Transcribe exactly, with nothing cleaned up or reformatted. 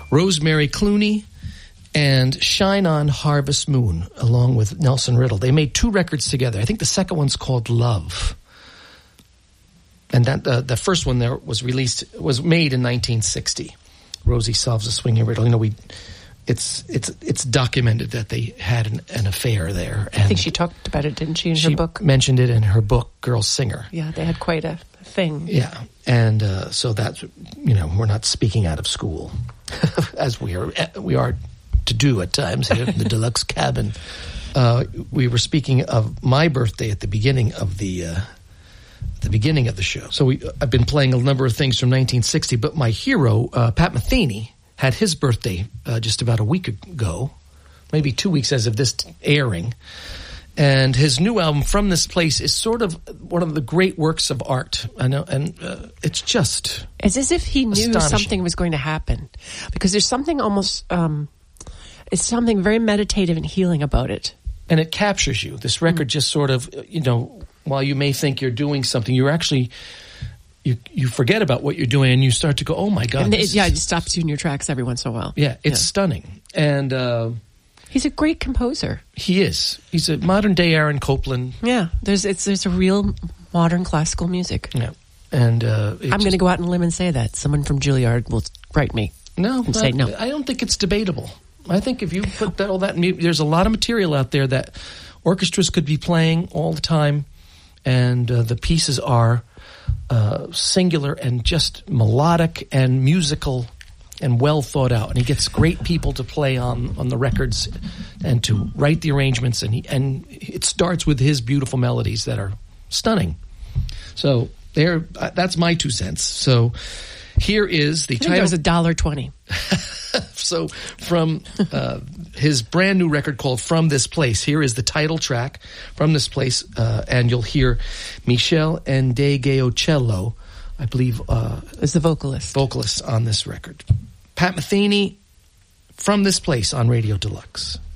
Rosemary Clooney, and Shine On Harvest Moon, along with Nelson Riddle. They made two records together. I think the second one's called Love. And that uh, the first one there was released, was made in nineteen sixty. Rosie Solves a Swinging Riddle. You know, we, it's it's it's documented that they had an, an affair there. And I think she talked about it, didn't she, in she her book? mentioned it in her book, Girl Singer. Yeah, they had quite a thing. Yeah, and uh, so that's, you know, we're not speaking out of school, as we are we are to do at times here in the Deluxe Cabin. Uh, we were speaking of my birthday at the beginning of the uh, the beginning of the show. So we, I've been playing a number of things from nineteen sixty, but my hero, uh, Pat Metheny, had his birthday uh, just about a week ago, maybe two weeks as of this airing. And his new album, From This Place, is sort of one of the great works of art. I know, and uh, it's just It's as if he knew astonishing. something was going to happen. Because there's something almost, um, it's something very meditative and healing about it. And it captures you. This record mm. just sort of, you know, while you may think you're doing something, you're actually, you you forget about what you're doing and you start to go, oh my God. And it, is, yeah, it stops you in your tracks every once in a while. Yeah, it's yeah. stunning. And uh, he's a great composer. He is. He's a modern day Aaron Copland. Yeah, there's it's there's a real modern classical music. Yeah. And uh, I'm going to go out on a limb and say that. Someone from Juilliard will write me. No, and not, say no. I don't think it's debatable. I think if you put that, all that, there's a lot of material out there that orchestras could be playing all the time, and uh, the pieces are uh, singular and just melodic and musical and well thought out. And he gets great people to play on, on the records and to write the arrangements, and he, and it starts with his beautiful melodies that are stunning. So there, uh, that's my two cents. So here is the I think title. it was a dollar twenty. So from uh, his brand new record called From This Place, here is the title track, From This Place, uh, and you'll hear Michelle Ndegeocello, I believe, uh, is the vocalist. vocalist on this record. Pat Metheny, From This Place on Radio Deluxe.